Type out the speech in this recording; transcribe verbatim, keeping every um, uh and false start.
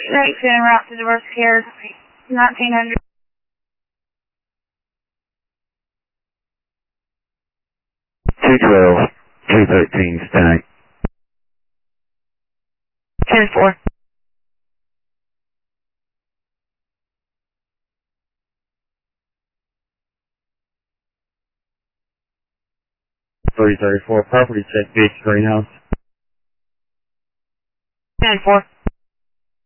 Thanks, en route to diverse care, nineteen hundred. two twelve, two thirteen, stack. ten four. three thirty-four, property check, Beach Greenhouse. ten four.